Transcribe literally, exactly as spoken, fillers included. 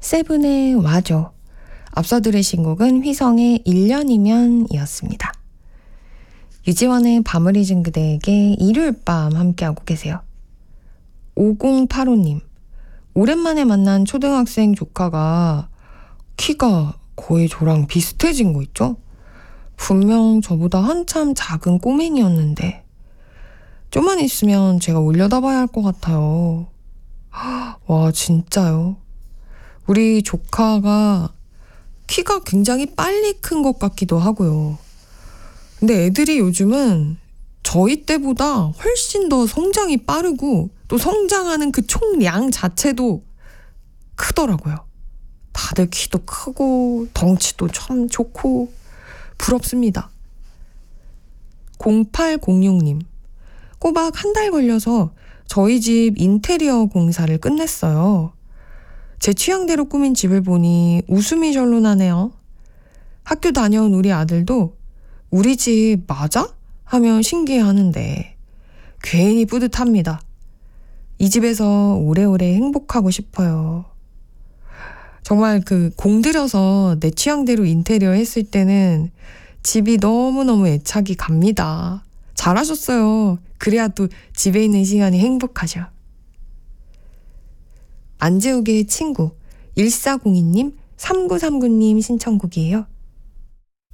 세븐의 와줘. 앞서 들으신 곡은 휘성의 일 년이면 이었습니다. 유지원의 밤을 잊은 그대에게 일요일 밤 함께하고 계세요. 오공팔오님. 오랜만에 만난 초등학생 조카가 키가 거의 저랑 비슷해진 거 있죠? 분명 저보다 한참 작은 꼬맹이였는데 좀만 있으면 제가 올려다봐야 할 것 같아요. 와, 진짜요? 우리 조카가 키가 굉장히 빨리 큰 것 같기도 하고요. 근데 애들이 요즘은 저희 때보다 훨씬 더 성장이 빠르고 또 성장하는 그 총량 자체도 크더라고요. 다들 키도 크고 덩치도 참 좋고 부럽습니다. 공팔공육님. 꼬박 한 달 걸려서 저희 집 인테리어 공사를 끝냈어요. 제 취향대로 꾸민 집을 보니 웃음이 절로 나네요. 학교 다녀온 우리 아들도 우리 집 맞아? 하며 신기해하는데 괜히 뿌듯합니다. 이 집에서 오래오래 행복하고 싶어요. 정말 그 공들여서 내 취향대로 인테리어 했을 때는 집이 너무너무 애착이 갑니다. 잘하셨어요. 그래야 또 집에 있는 시간이 행복하죠. 안재욱의 친구 일사공이님, 삼구삼구님 신청곡이에요.